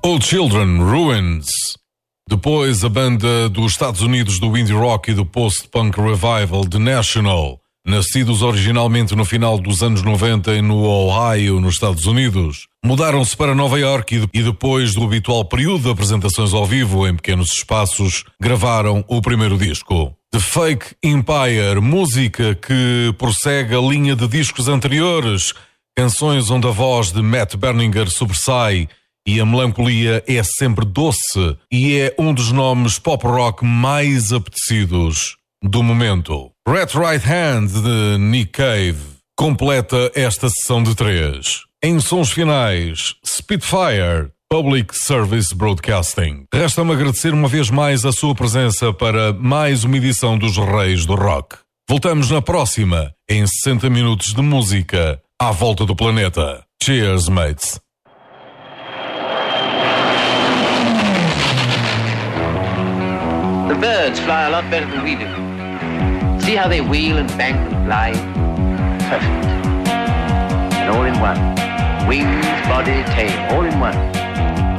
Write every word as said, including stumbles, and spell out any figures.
Oh Children, Ruins. Depois a banda dos Estados Unidos do indie rock e do post-punk revival The National, nascidos originalmente no final dos anos noventa no Ohio, nos Estados Unidos, mudaram-se para Nova York e depois do habitual período de apresentações ao vivo em pequenos espaços, gravaram o primeiro disco. The Fake Empire, música que prossegue a linha de discos anteriores, canções onde a voz de Matt Berninger sobressai e a melancolia é sempre doce e é um dos nomes pop-rock mais apetecidos do momento. Red Right Hand, de Nick Cave, completa esta sessão de três. Em sons finais, Spitfire, Public Service Broadcasting. Resta-me agradecer uma vez mais a sua presença para mais uma edição dos Reis do Rock. Voltamos na próxima, em sessenta minutos de música, à volta do planeta. Cheers, mates! The birds fly a lot better than we do. See how they wheel and bank and fly? Perfect. And all in one. Wings, body, tail, all in one.